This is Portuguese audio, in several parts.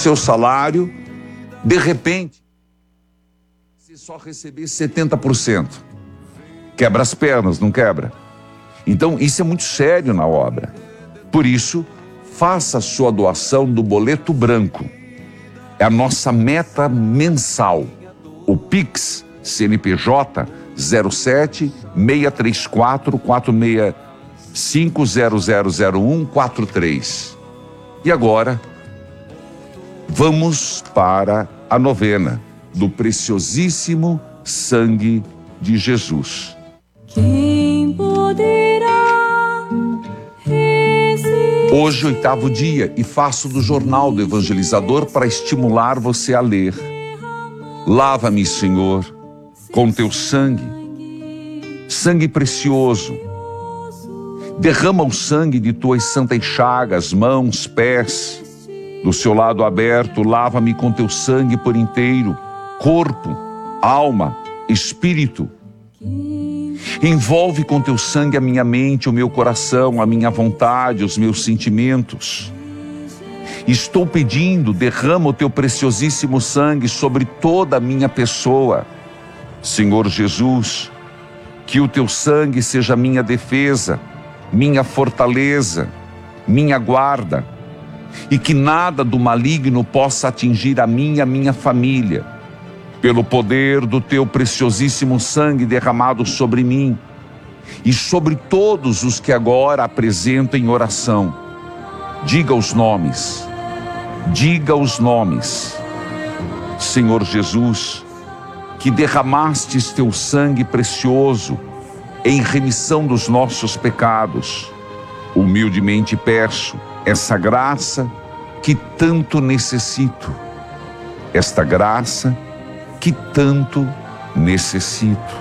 seu salário, de repente, se só receber 70%, quebra as pernas, não quebra? Então, isso é muito sério na obra. Por isso, faça a sua doação do boleto branco. É a nossa meta mensal. O Pix CNPJ 07 634 465 000143. E agora, vamos para a novena do preciosíssimo sangue de Jesus. Quem poderá resistir? Hoje, 8º dia, e faço do Jornal do Evangelizador para estimular você a ler. Lava-me, Senhor, com teu sangue, sangue precioso. Derrama o sangue de tuas santas chagas, mãos, pés. Do seu lado aberto, lava-me com teu sangue por inteiro, corpo, alma, espírito. Envolve com teu sangue a minha mente, o meu coração, a minha vontade, os meus sentimentos. Estou pedindo, derrama o teu preciosíssimo sangue sobre toda a minha pessoa. Senhor Jesus, que o teu sangue seja minha defesa, minha fortaleza, minha guarda, e que nada do maligno possa atingir a minha família, pelo poder do teu preciosíssimo sangue derramado sobre mim e sobre todos os que agora apresentam em oração. Diga os nomes, Senhor Jesus, que derramastes teu sangue precioso em remissão dos nossos pecados. Humildemente peço essa graça que tanto necessito. Esta graça que tanto necessito.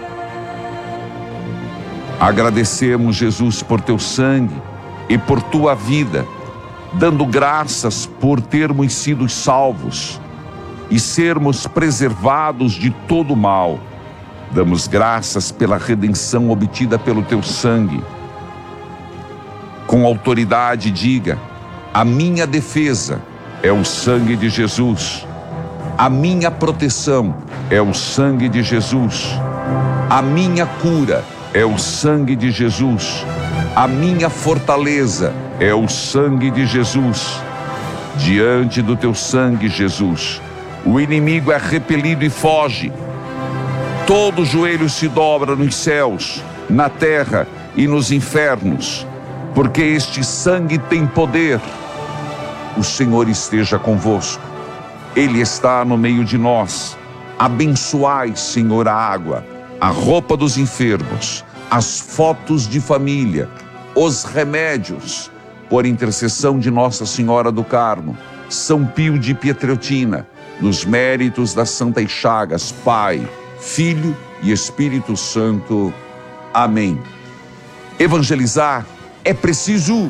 Agradecemos, Jesus, por teu sangue e por tua vida, dando graças por termos sido salvos e sermos preservados de todo mal. Damos graças pela redenção obtida pelo teu sangue. Com autoridade diga: a minha defesa é o sangue de Jesus. A minha proteção é o sangue de Jesus. A minha cura é o sangue de Jesus. A minha fortaleza é o sangue de Jesus. Diante do teu sangue, Jesus, o inimigo é repelido e foge. Todo joelho se dobra nos céus, na terra e nos infernos, porque este sangue tem poder. O Senhor esteja convosco. Ele está no meio de nós. Abençoai, Senhor, a água, a roupa dos enfermos, as fotos de família, os remédios, por intercessão de Nossa Senhora do Carmo, São Pio de Pietreutina, nos méritos das Santas Chagas, Pai, Filho e Espírito Santo. Amém. Evangelizar é preciso.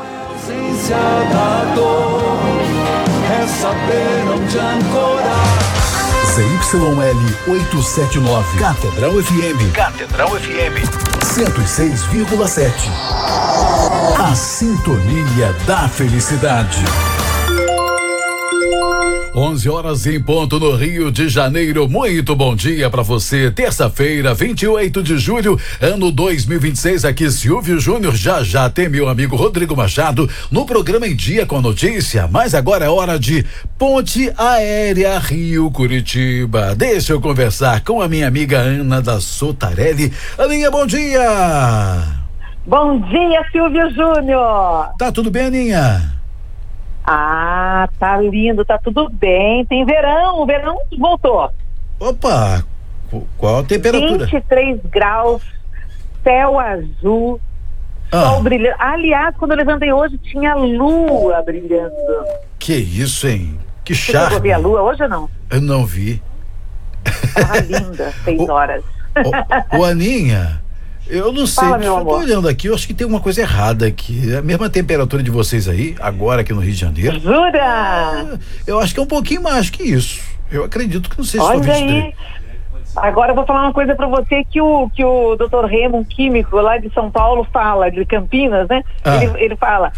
É saber onde ancorar. ZYL 879, Catedral FM 106,7. A sintonia da felicidade. 11 horas em ponto no Rio de Janeiro. Muito bom dia para você. Terça-feira, 28 de julho, ano 2026. Aqui Silvio Júnior. Já tem meu amigo Rodrigo Machado no programa Em Dia com a Notícia. Mas agora é hora de Ponte Aérea Rio Curitiba. Deixa eu conversar com a minha amiga Ana da Sotarelli. Aninha, bom dia. Bom dia, Silvio Júnior. Tá tudo bem, Aninha? Ah, tá lindo, tá tudo bem. Tem verão, o verão voltou. Opa, qual a temperatura? 23 graus, céu azul, sol brilhando. Aliás, quando eu levantei hoje, tinha lua brilhando. Que isso, hein? Que Você charme. chegou a ver a lua hoje ou não? Eu não vi. Tava linda, 6 horas. Ô, Aninha, eu não sei, Fala, meu eu tô amor. olhando aqui, eu acho que tem uma coisa errada aqui. É a mesma temperatura de vocês aí, agora aqui no Rio de Janeiro. Jura? Eu acho que é um pouquinho mais que isso. Eu acredito que não sei se estou Olha vendo aí. Agora eu vou falar uma coisa pra você que o Dr. Remo, um químico lá de São Paulo, fala, de Campinas, né? Ele fala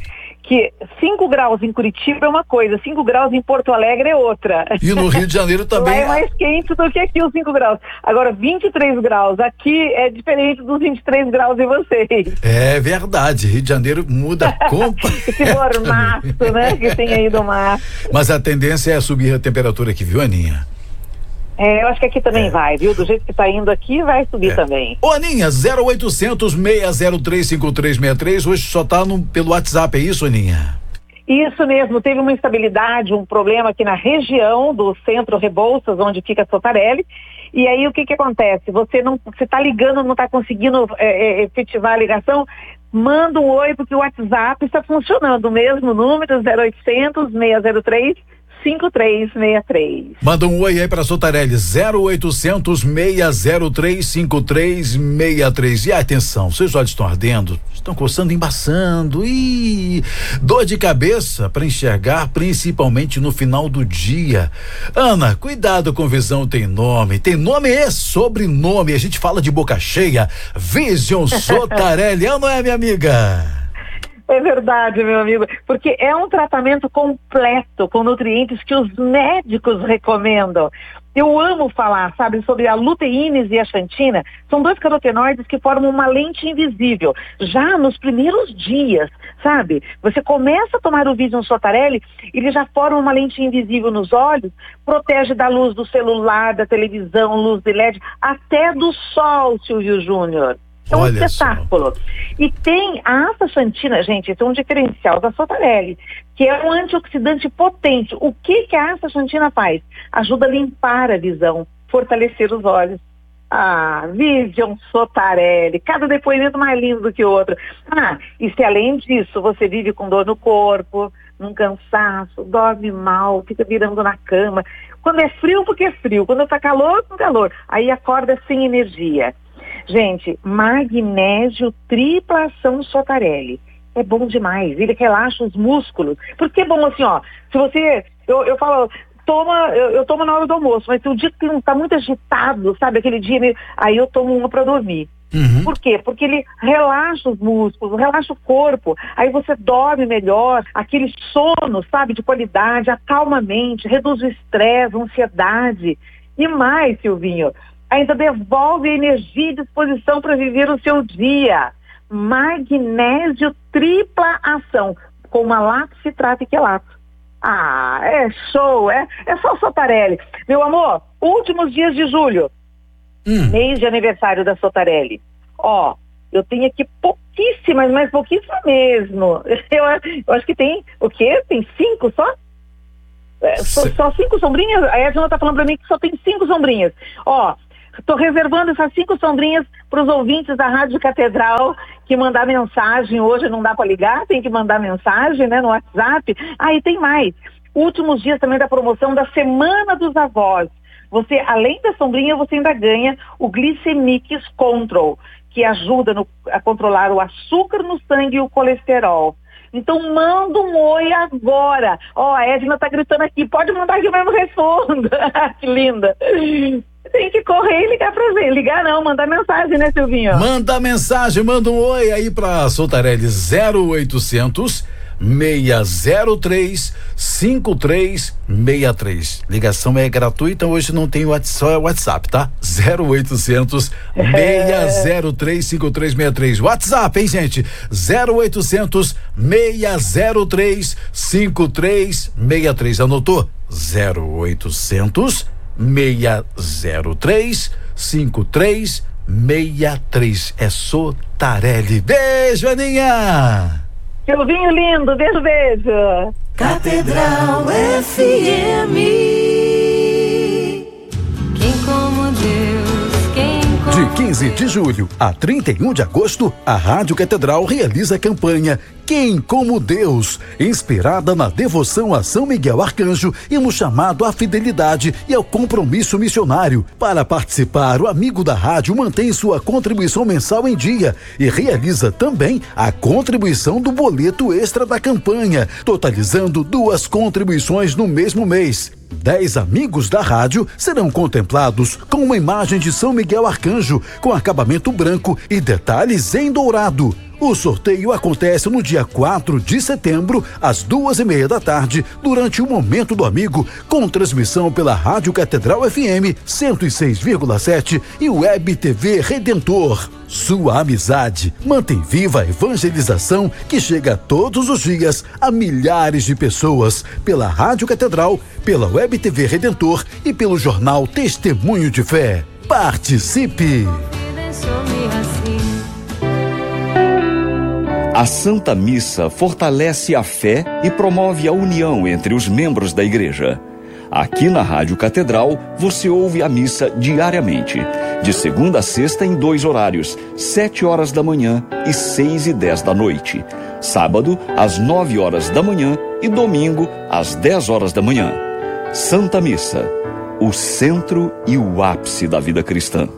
que 5 graus em Curitiba é uma coisa, 5 graus em Porto Alegre é outra. E no Rio de Janeiro também. Lá é mais quente do que aqui os 5 graus. Agora, 23 graus aqui é diferente dos 23 graus de vocês. É verdade, Rio de Janeiro muda completamente. Esse mormaço, né, que tem aí do mar. Mas a tendência é subir a temperatura aqui, viu, Aninha? Eu acho que aqui também vai, viu? Do jeito que tá indo aqui, vai subir também. Ô, Aninha, 0800 603 5363, hoje só tá pelo WhatsApp, é isso, Aninha? Isso mesmo, teve uma instabilidade, um problema aqui na região do Centro Rebouças, onde fica Sotarelli, e aí o que acontece? Você tá ligando, não tá conseguindo efetivar a ligação, manda um oi, porque o WhatsApp está funcionando, o mesmo número, 0800 603 5363. Manda um oi aí pra Sotarelli, 0800 603 5363. E atenção, seus olhos estão ardendo, estão coçando, embaçando, e dor de cabeça para enxergar, principalmente no final do dia. Ana, cuidado com visão, tem nome e sobrenome, a gente fala de boca cheia. Vision Sotarelli, é ou não é, minha amiga? É verdade, meu amigo, porque é um tratamento completo com nutrientes que os médicos recomendam. Eu amo falar, sabe, sobre a luteína e a xantina. São 2 carotenoides que formam uma lente invisível. Já nos primeiros dias, sabe, você começa a tomar o Vision Sotarelli, ele já forma uma lente invisível nos olhos, protege da luz do celular, da televisão, luz de LED, até do sol, Silvio Júnior. É um espetáculo. E tem a astaxantina, gente, esse é um diferencial da Sotarelli, que é um antioxidante potente. O que a astaxantina faz? Ajuda a limpar a visão, fortalecer os olhos. Vision Sotarelli, cada depoimento mais lindo do que o outro. E se além disso você vive com dor no corpo, num cansaço, dorme mal, fica virando na cama. Quando é frio, porque é frio. Quando tá calor, com calor. Aí acorda sem energia. Gente, magnésio tripla ação Sotarelli. É bom demais, ele relaxa os músculos. Porque é bom assim, ó, se você, eu falo, eu tomo na hora do almoço, mas se o dia que não tá muito agitado, sabe, aquele dia, aí eu tomo uma pra dormir. Uhum. Por quê? Porque ele relaxa os músculos, relaxa o corpo, aí você dorme melhor, aquele sono, sabe, de qualidade, acalma a mente, reduz o estresse, a ansiedade. E mais, Silvinho, ainda devolve energia e disposição para viver o seu dia. Magnésio tripla ação, com malato, citrato e quelato. É show, é só Sotarelli. Meu amor, últimos dias de julho, mês de aniversário da Sotarelli. Eu tenho aqui pouquíssimas, mas pouquíssimas mesmo. Eu acho que tem, o quê? Tem 5 só? Só 5 sombrinhas? A Edna tá falando para mim que só tem 5 sombrinhas. Estou reservando essas 5 sombrinhas para os ouvintes da Rádio Catedral que mandar mensagem. Hoje não dá para ligar, tem que mandar mensagem, né, no WhatsApp. E tem mais. Últimos dias também da promoção da Semana dos Avós. Você, além da sombrinha, você ainda ganha o Glycemics Control, que ajuda a controlar o açúcar no sangue e o colesterol. Então manda um oi agora. A Edna tá gritando aqui, pode mandar que eu mesmo respondo. Que linda. Tem que correr e ligar pra gente. Ligar não, mandar mensagem, né, Silvinho? Manda mensagem, manda um oi aí pra Sotarelli, 0800 603 5363. Ligação é gratuita, hoje não tem só WhatsApp, tá? 0800 603 5363. WhatsApp, hein, gente? 0800 603 5363. Anotou? 0800 603 5363. É Sotarelli. Beijo, Aninha! Silvinho lindo, beijo. Catedral FM. Quem como Deus, quem como De 15 de julho a 31 de agosto, a Rádio Catedral realiza a campanha Quem como Deus, inspirada na devoção a São Miguel Arcanjo e no chamado à fidelidade e ao compromisso missionário. Para participar, o amigo da rádio mantém sua contribuição mensal em dia e realiza também a contribuição do boleto extra da campanha, totalizando 2 contribuições no mesmo mês. 10 amigos da rádio serão contemplados com uma imagem de São Miguel Arcanjo, com acabamento branco e detalhes em dourado. O sorteio acontece no dia 4 de setembro, às 2:30 da tarde, durante o Momento do Amigo, com transmissão pela Rádio Catedral FM 106,7 e Web TV Redentor. Sua amizade mantém viva a evangelização que chega todos os dias a milhares de pessoas pela Rádio Catedral, pela Web TV Redentor e pelo jornal Testemunho de Fé. Participe! A Santa Missa fortalece a fé e promove a união entre os membros da igreja. Aqui na Rádio Catedral, você ouve a missa diariamente, de segunda a sexta em 2 horários, 7 horas da manhã e 6:10 da noite. Sábado, às 9 horas da manhã e domingo, às 10 horas da manhã. Santa Missa, o centro e o ápice da vida cristã.